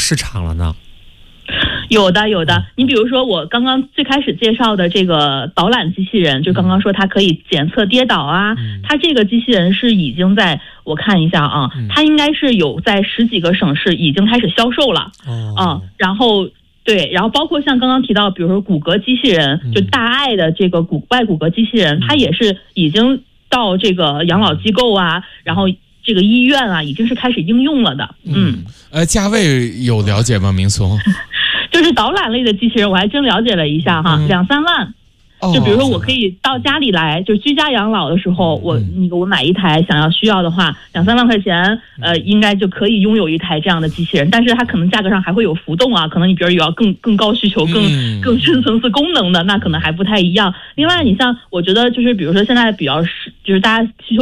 市场了呢？ 有的，你比如说我刚刚最开始介绍的这个导览机器人，就刚刚说它可以检测跌倒啊，它这个机器人是已经在，我看一下啊，它应该是有在10几个省市已经开始销售了，然后对，然后包括像刚刚提到，比如说骨骼机器人，就大爱的这个外骨骼机器人，它也是已经到这个养老机构啊，然后这个医院啊，已经是开始应用了的。 价位有了解吗，明松？ 就是导览类的机器人，我还真了解了一下哈，2、3万。就比如说我可以到家里来，就居家养老的时候，我买一台需要的话，2、3万块钱，应该就可以拥有一台这样的机器人。但是它可能价格上还会有浮动啊，可能你比如有要更高需求、更深层次功能的，那可能还不太一样。另外，你像我觉得就是比如说现在比较就是大家需求